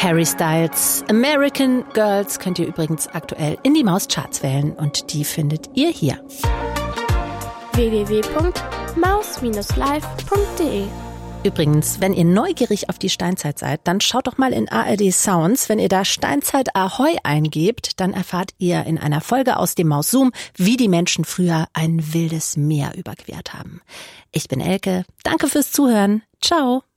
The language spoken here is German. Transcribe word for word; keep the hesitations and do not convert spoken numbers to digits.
Harry Styles American Girls könnt ihr übrigens aktuell in die Maus-Charts wählen und die findet ihr hier. w w w punkt maus Bindestrich live punkt de Übrigens, wenn ihr neugierig auf die Steinzeit seid, dann schaut doch mal in A R D Sounds. Wenn ihr da Steinzeit Ahoi eingebt, dann erfahrt ihr in einer Folge aus dem Maus-Zoom, wie die Menschen früher ein wildes Meer überquert haben. Ich bin Elke. Danke fürs Zuhören. Ciao.